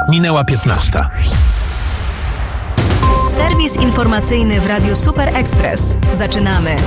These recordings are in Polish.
Minęła 15. Serwis informacyjny w Radiu Super Express. Zaczynamy.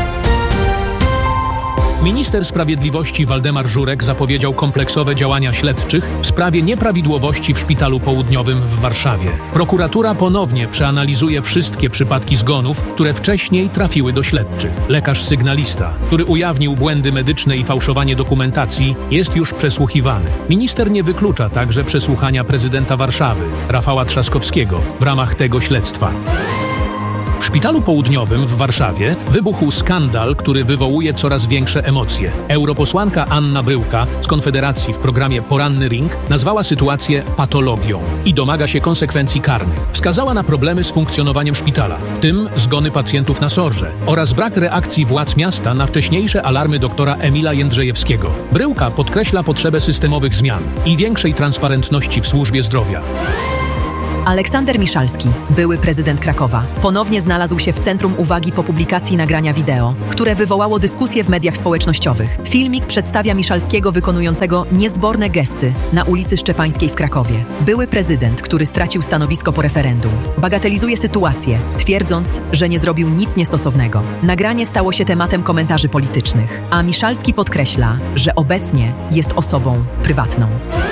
Minister Sprawiedliwości Waldemar Żurek zapowiedział kompleksowe działania śledczych w sprawie nieprawidłowości w Szpitalu Południowym w Warszawie. Prokuratura ponownie przeanalizuje wszystkie przypadki zgonów, które wcześniej trafiły do śledczych. Lekarz sygnalista, który ujawnił błędy medyczne i fałszowanie dokumentacji, jest już przesłuchiwany. Minister nie wyklucza także przesłuchania prezydenta Warszawy, Rafała Trzaskowskiego, w ramach tego śledztwa. W Szpitalu Południowym w Warszawie wybuchł skandal, który wywołuje coraz większe emocje. Europosłanka Anna Bryłka z Konfederacji w programie Poranny Ring nazwała sytuację patologią i domaga się konsekwencji karnych. Wskazała na problemy z funkcjonowaniem szpitala, w tym zgony pacjentów na SOR-ze oraz brak reakcji władz miasta na wcześniejsze alarmy doktora Emila Jędrzejewskiego. Bryłka podkreśla potrzebę systemowych zmian i większej transparentności w służbie zdrowia. Aleksander Miszalski, były prezydent Krakowa, ponownie znalazł się w centrum uwagi po publikacji nagrania wideo, które wywołało dyskusję w mediach społecznościowych. Filmik przedstawia Miszalskiego wykonującego niezborne gesty na ulicy Szczepańskiej w Krakowie. Były prezydent, który stracił stanowisko po referendum, bagatelizuje sytuację, twierdząc, że nie zrobił nic niestosownego. Nagranie stało się tematem komentarzy politycznych, a Miszalski podkreśla, że obecnie jest osobą prywatną.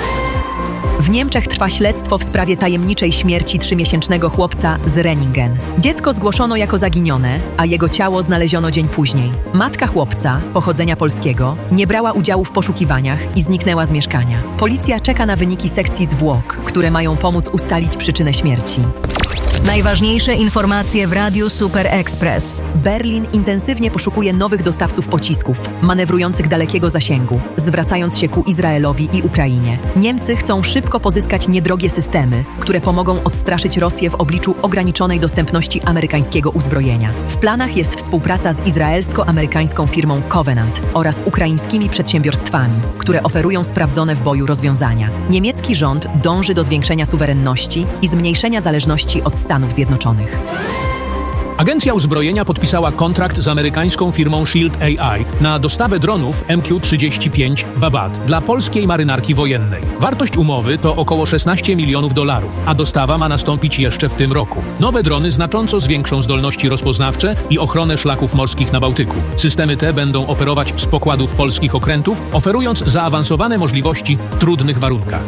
W Niemczech trwa śledztwo w sprawie tajemniczej śmierci 3-miesięcznego chłopca z Renningen. Dziecko zgłoszono jako zaginione, a jego ciało znaleziono dzień później. Matka chłopca, pochodzenia polskiego, nie brała udziału w poszukiwaniach i zniknęła z mieszkania. Policja czeka na wyniki sekcji zwłok, które mają pomóc ustalić przyczynę śmierci. Najważniejsze informacje w Radiu Super Express. Berlin intensywnie poszukuje nowych dostawców pocisków, manewrujących dalekiego zasięgu, zwracając się ku Izraelowi i Ukrainie. Niemcy chcą szybko pozyskać niedrogie systemy, które pomogą odstraszyć Rosję w obliczu ograniczonej dostępności amerykańskiego uzbrojenia. W planach jest współpraca z izraelsko-amerykańską firmą Covenant oraz ukraińskimi przedsiębiorstwami, które oferują sprawdzone w boju rozwiązania. Niemiecki rząd dąży do zwiększenia suwerenności i zmniejszenia zależności od Stanów Zjednoczonych. Agencja Uzbrojenia podpisała kontrakt z amerykańską firmą Shield AI na dostawę dronów MQ-35 Vabat dla polskiej marynarki wojennej. Wartość umowy to około $16 milionów, a dostawa ma nastąpić jeszcze w tym roku. Nowe drony znacząco zwiększą zdolności rozpoznawcze i ochronę szlaków morskich na Bałtyku. Systemy te będą operować z pokładów polskich okrętów, oferując zaawansowane możliwości w trudnych warunkach.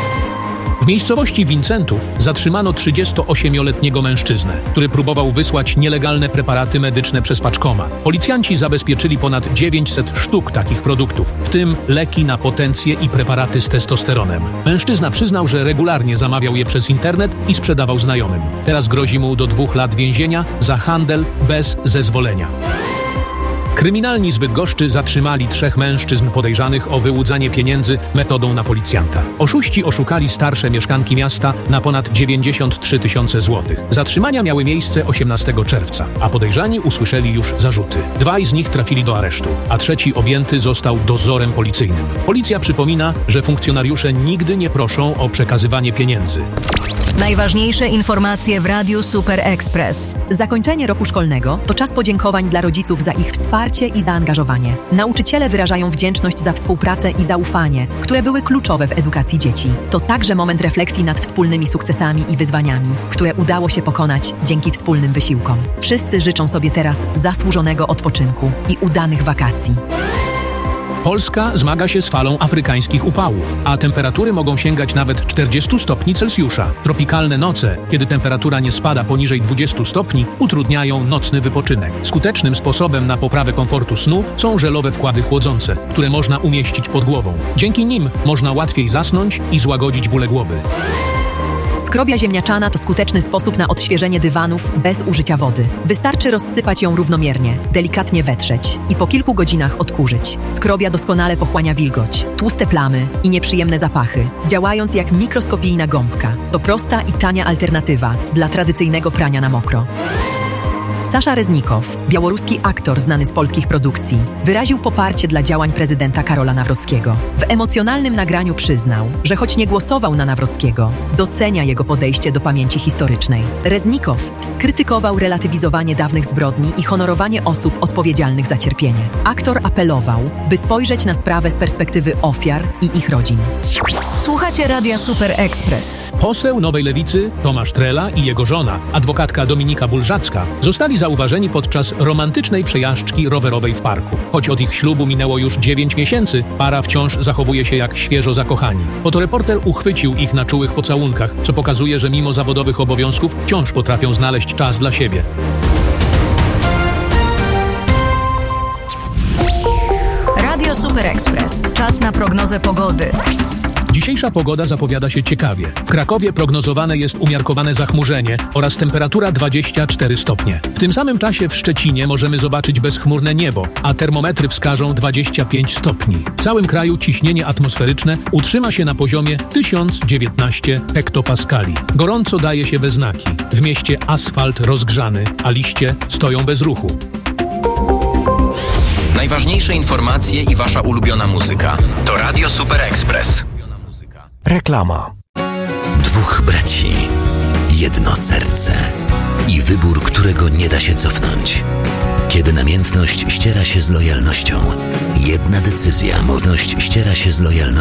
W miejscowości Wincentów zatrzymano 38-letniego mężczyznę, który próbował wysłać nielegalne preparaty medyczne przez paczkomat. Policjanci zabezpieczyli ponad 900 sztuk takich produktów, w tym leki na potencję i preparaty z testosteronem. Mężczyzna przyznał, że regularnie zamawiał je przez internet i sprzedawał znajomym. Teraz grozi mu do 2 lat więzienia za handel bez zezwolenia. Kryminalni z Bydgoszczy zatrzymali 3 mężczyzn podejrzanych o wyłudzanie pieniędzy metodą na policjanta. Oszuści oszukali starsze mieszkanki miasta na ponad 93 000 złotych. Zatrzymania miały miejsce 18 czerwca, a podejrzani usłyszeli już zarzuty. 2 z nich trafili do aresztu, a 3 objęty został dozorem policyjnym. Policja przypomina, że funkcjonariusze nigdy nie proszą o przekazywanie pieniędzy. Najważniejsze informacje w Radiu Super Express. Zakończenie roku szkolnego to czas podziękowań dla rodziców za ich wsparcie i zaangażowanie. Nauczyciele wyrażają wdzięczność za współpracę i zaufanie, które były kluczowe w edukacji dzieci. To także moment refleksji nad wspólnymi sukcesami i wyzwaniami, które udało się pokonać dzięki wspólnym wysiłkom. Wszyscy życzą sobie teraz zasłużonego odpoczynku i udanych wakacji. Polska zmaga się z falą afrykańskich upałów, a temperatury mogą sięgać nawet 40 stopni Celsjusza. Tropikalne noce, kiedy temperatura nie spada poniżej 20 stopni, utrudniają nocny wypoczynek. Skutecznym sposobem na poprawę komfortu snu są żelowe wkłady chłodzące, które można umieścić pod głową. Dzięki nim można łatwiej zasnąć i złagodzić bóle głowy. Skrobia ziemniaczana to skuteczny sposób na odświeżenie dywanów bez użycia wody. Wystarczy rozsypać ją równomiernie, delikatnie wetrzeć i po kilku godzinach odkurzyć. Skrobia doskonale pochłania wilgoć, tłuste plamy i nieprzyjemne zapachy, działając jak mikroskopijna gąbka. To prosta i tania alternatywa dla tradycyjnego prania na mokro. Sasza Reznikow, białoruski aktor znany z polskich produkcji, wyraził poparcie dla działań prezydenta Karola Nawrockiego. W emocjonalnym nagraniu przyznał, że choć nie głosował na Nawrockiego, docenia jego podejście do pamięci historycznej. Reznikow skrytykował relatywizowanie dawnych zbrodni i honorowanie osób odpowiedzialnych za cierpienie. Aktor apelował, by spojrzeć na sprawę z perspektywy ofiar i ich rodzin. Słuchaj Słuchacie Radia Super Express. Poseł Nowej Lewicy Tomasz Trela i jego żona, adwokatka Dominika Bulżacka, zostali zauważeni podczas romantycznej przejażdżki rowerowej w parku. Choć od ich ślubu minęło już 9 miesięcy, para wciąż zachowuje się jak świeżo zakochani. Fotoreporter uchwycił ich na czułych pocałunkach, co pokazuje, że mimo zawodowych obowiązków wciąż potrafią znaleźć czas dla siebie. Radio Super Express. Czas na prognozę pogody. Dzisiejsza pogoda zapowiada się ciekawie. W Krakowie prognozowane jest umiarkowane zachmurzenie oraz temperatura 24 stopnie. W tym samym czasie w Szczecinie możemy zobaczyć bezchmurne niebo, a termometry wskażą 25 stopni. W całym kraju ciśnienie atmosferyczne utrzyma się na poziomie 1019 hektopaskali. Gorąco daje się we znaki. W mieście asfalt rozgrzany, a liście stoją bez ruchu. Najważniejsze informacje i wasza ulubiona muzyka. To Radio Super Express. Reklama. Dwóch braci, jedno serce i wybór, którego nie da się cofnąć. Kiedy namiętność ściera się z lojalnością, jedna decyzja, ściera się z lojalnością.